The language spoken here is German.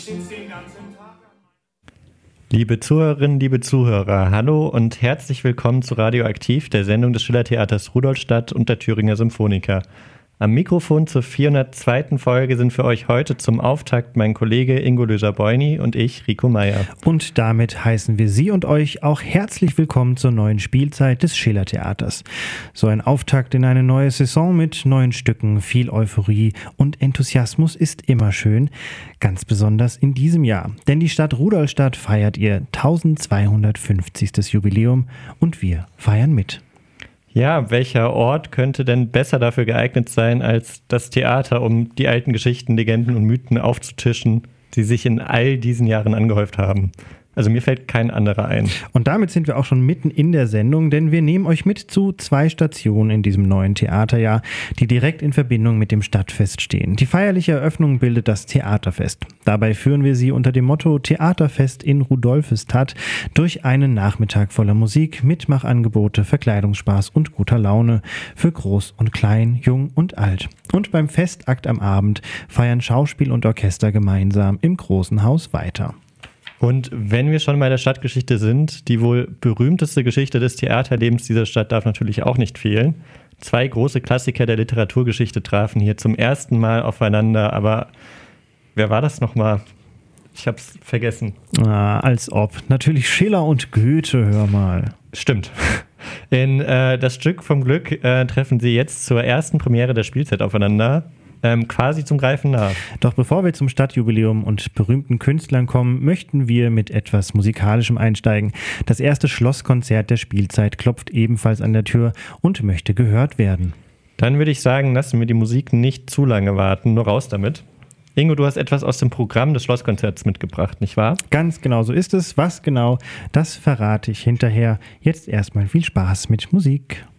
sitze den ganzen Tag. Liebe Zuhörerinnen, liebe Zuhörer, hallo und herzlich willkommen zu Radioaktiv, der Sendung des Schillertheaters Rudolstadt und der Thüringer Symphoniker. Am Mikrofon zur 402. Folge sind für euch heute zum Auftakt mein Kollege Ingo Löser-Beuni und ich, Rico Meier. Und damit heißen wir Sie und euch auch herzlich willkommen zur neuen Spielzeit des Schillertheaters. So ein Auftakt in eine neue Saison mit neuen Stücken, viel Euphorie und Enthusiasmus ist immer schön, ganz besonders in diesem Jahr. Denn die Stadt Rudolstadt feiert ihr 1250. Jubiläum und wir feiern mit. Ja, welcher Ort könnte denn besser dafür geeignet sein als das Theater, um die alten Geschichten, Legenden und Mythen aufzutischen, die sich in all diesen Jahren angehäuft haben? Also mir fällt kein anderer ein. Und damit sind wir auch schon mitten in der Sendung, denn wir nehmen euch mit zu 2 Stationen in diesem neuen Theaterjahr, die direkt in Verbindung mit dem Stadtfest stehen. Die feierliche Eröffnung bildet das Theaterfest. Dabei führen wir Sie unter dem Motto Theaterfest in Rudolfestadt durch einen Nachmittag voller Musik, Mitmachangebote, Verkleidungsspaß und guter Laune für Groß und Klein, Jung und Alt. Und beim Festakt am Abend feiern Schauspiel und Orchester gemeinsam im Großen Haus weiter. Und wenn wir schon bei der Stadtgeschichte sind, die wohl berühmteste Geschichte des Theaterlebens dieser Stadt darf natürlich auch nicht fehlen. 2 große Klassiker der Literaturgeschichte trafen hier zum ersten Mal aufeinander, aber wer war das nochmal? Ich hab's vergessen. Als ob. Natürlich Schiller und Goethe, hör mal. Stimmt. In das Stück vom Glück treffen sie jetzt zur ersten Premiere der Spielzeit aufeinander. Quasi zum Greifen nach. Doch bevor wir zum Stadtjubiläum und berühmten Künstlern kommen, möchten wir mit etwas Musikalischem einsteigen. Das erste Schlosskonzert der Spielzeit klopft ebenfalls an der Tür und möchte gehört werden. Dann würde ich sagen, lassen wir die Musik nicht zu lange warten, nur raus damit. Ingo, du hast etwas aus dem Programm des Schlosskonzerts mitgebracht, nicht wahr? Ganz genau so ist es. Was genau, das verrate ich hinterher. Jetzt erstmal viel Spaß mit Musik.